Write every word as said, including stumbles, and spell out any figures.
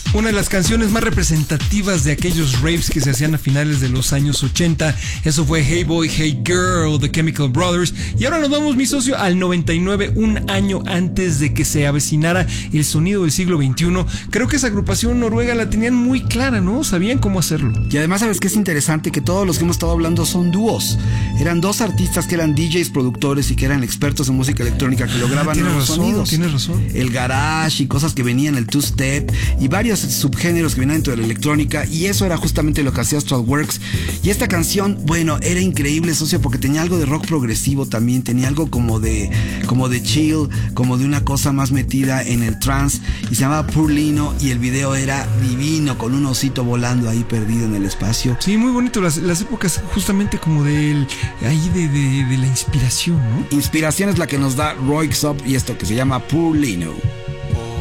Una de las canciones más representativas de aquellos raves que se hacían a finales de los años ochenta. Eso fue Hey Boy, Hey Girl, The Chemical Brothers. Y ahora nos vamos, mi socio, al noventa y nueve, un año antes de que se avecinara el sonido del siglo veintiuno. Creo que esa agrupación noruega la tenían muy clara, ¿no? Sabían cómo hacerlo. Y además, ¿sabes qué es interesante? Que todos los que hemos estado hablando son dúos. Eran dos artistas que eran D Js, productores y que eran expertos en música electrónica que lograban ah, tienes nuevos razón, sonidos. Tienes razón. El garage y cosas que venían, el two-step y varios subgéneros que venían dentro de la electrónica, y eso era justamente lo que hacía Astralwerks. Y esta canción, bueno, era increíble, socio, porque tenía algo de rock progresivo también, tenía algo como de como de chill, como de una cosa más metida en el trance, y se llamaba Poor Lino, y el video era divino, con un osito volando ahí perdido en el espacio. Sí, muy bonito, las, las épocas justamente como del ahí de, de, de la inspiración, ¿no? Inspiración es la que nos da Roy Xop y esto que se llama Poor Lino.